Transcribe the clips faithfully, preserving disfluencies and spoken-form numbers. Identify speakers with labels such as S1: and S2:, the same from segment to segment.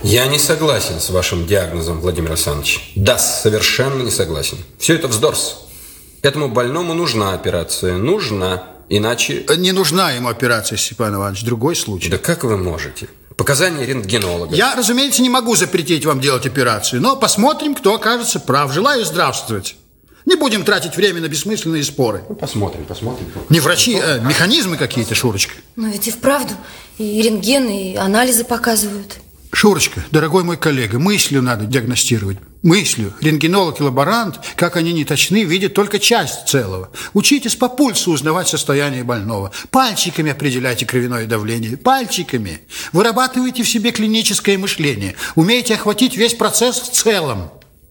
S1: Я не согласен с вашим диагнозом, Владимир Александрович. Да, совершенно не согласен. Все это вздорс. Этому больному нужна операция. Нужна. Иначе...
S2: Не нужна ему операция, Степан Иванович. Другой случай.
S1: Да как вы можете? Показания рентгенолога.
S2: Я, разумеется, не могу запретить вам делать операцию, но посмотрим, кто окажется прав. Желаю здравствовать. Не будем тратить время на бессмысленные споры.
S1: Ну, посмотрим, посмотрим.
S2: Не врачи, а механизмы какие-то, Шурочка.
S3: Но ведь и вправду и рентген, и анализы показывают.
S2: Шурочка, дорогой мой коллега, мыслью надо диагностировать. Мыслью. Рентгенолог и лаборант, как они не точны, видят только часть целого. Учитесь по пульсу узнавать состояние больного. Пальчиками определяйте кровяное давление. Пальчиками. Вырабатывайте в себе клиническое мышление. Умеете охватить весь процесс в целом.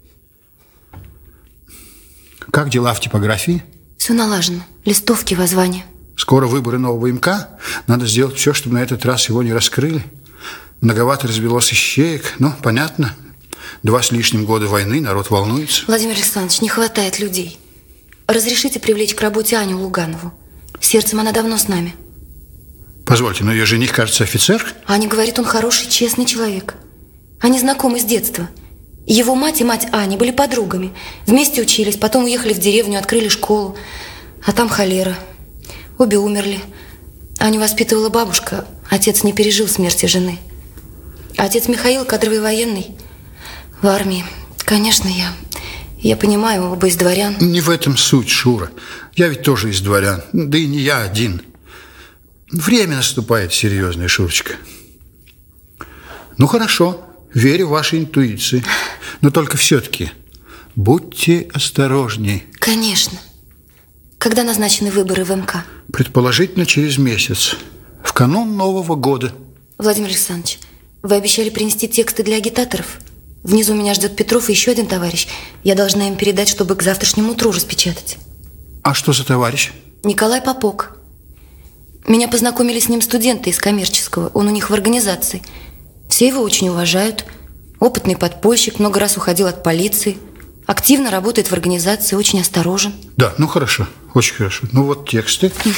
S2: Как дела в типографии?
S3: Все налажено. Листовки, воззвания.
S2: Скоро выборы нового МК. Надо сделать все, чтобы на этот раз его не раскрыли. Многовато развелось ищеек. Ну, понятно. Два с лишним года войны, народ волнуется.
S3: Владимир Александрович, не хватает людей. Разрешите привлечь к работе Аню Луганову. Сердцем она давно с нами.
S2: Позвольте, но ее жених, кажется, офицер?
S3: Аня говорит, он хороший, честный человек. Они знакомы с детства. Его мать и мать Ани были подругами. Вместе учились, потом уехали в деревню, открыли школу. А там холера. Обе умерли. Аню воспитывала бабушка. Отец не пережил смерти жены. Отец Михаил, кадровый военный, в армии. Конечно, я, я понимаю, оба из дворян.
S2: Не в этом суть, Шура. Я ведь тоже из дворян. Да и не я один. Время наступает серьезное, Шурочка. Ну, хорошо. Верю в вашей интуиции. Но только все-таки будьте осторожней.
S3: Конечно. Когда назначены выборы в МК?
S2: Предположительно, через месяц. В канун Нового года.
S3: Владимир Александрович, вы обещали принести тексты для агитаторов. Внизу меня ждет Петров и еще один товарищ. Я должна им передать, чтобы к завтрашнему утру распечатать.
S2: А что за товарищ?
S3: Николай Попок. Меня познакомили с ним студенты из коммерческого. Он у них в организации. Все его очень уважают. Опытный подпольщик, много раз уходил от полиции. Активно работает в организации, очень осторожен.
S2: Да, ну хорошо, очень хорошо. Ну вот тексты. Угу.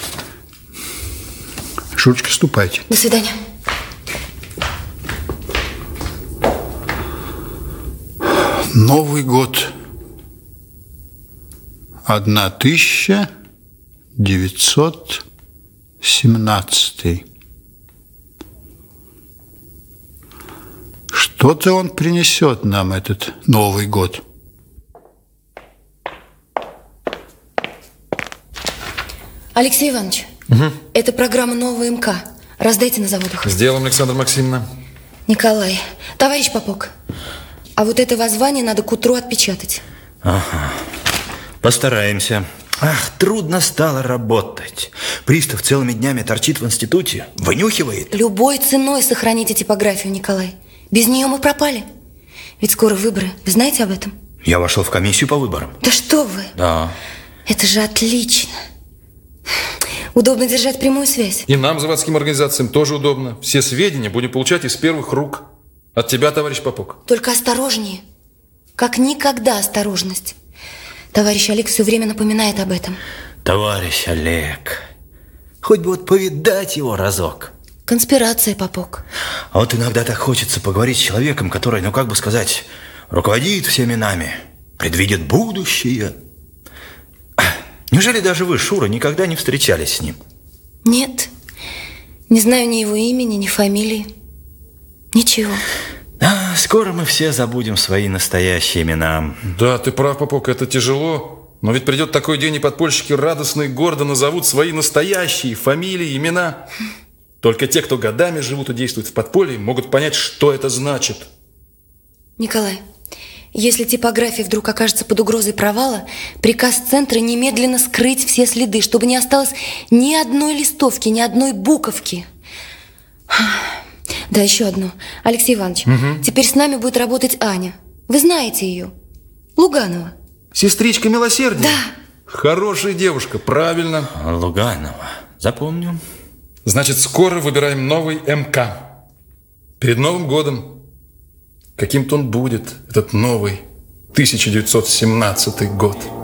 S2: Шурочка, ступайте.
S3: До свидания.
S2: Новый год. Одна тысяча девятьсот семнадцатый. Что-то он принесет нам, этот Новый год.
S3: Алексей Иванович,
S4: угу.
S3: Это программа нового МК. Раздайте на заводах.
S4: Сделаем, Александра Максимовна.
S3: Николай, товарищ Попок, а вот это воззвание надо к утру отпечатать.
S5: Ага, постараемся. Ах, трудно стало работать. Пристав целыми днями торчит в институте, вынюхивает.
S3: Любой ценой сохраните типографию, Николай. Без нее мы пропали. Ведь скоро выборы. Вы знаете об этом?
S5: Я вошел в комиссию по выборам.
S3: Да что вы?
S5: Да.
S3: Это же отлично. Удобно держать прямую связь.
S4: И нам, заводским организациям, тоже удобно. Все сведения будем получать из первых рук. От тебя, товарищ Попок.
S3: Только осторожнее. Как никогда осторожность. Товарищ Олег все время напоминает об этом.
S5: Товарищ Олег. Хоть бы вот повидать его разок.
S3: Конспирация, Попок.
S5: А вот иногда так хочется поговорить с человеком, который, ну как бы сказать, руководит всеми нами, предвидит будущее. Неужели даже вы, Шура, никогда не встречались с ним?
S3: Нет. Не знаю ни его имени, ни фамилии. Ничего.
S5: А, скоро мы все забудем свои настоящие имена.
S4: Да, ты прав, Попок, это тяжело. Но ведь придет такой день, и подпольщики радостно и гордо назовут свои настоящие фамилии, имена. Только те, кто годами живут и действуют в подполье, могут понять, что это значит.
S3: Николай, если типография вдруг окажется под угрозой провала, приказ центра немедленно скрыть все следы, чтобы не осталось ни одной листовки, ни одной буковки. Да, еще одно. Алексей Иванович, угу. Теперь с нами будет работать Аня. Вы знаете ее? Луганова.
S4: Сестричка милосердия?
S3: Да.
S4: Хорошая девушка, правильно.
S5: Луганова. Запомню.
S4: Значит, скоро выбираем новый МК. Перед Новым годом. Каким-то он будет, этот новый тысяча девятьсот семнадцатый год.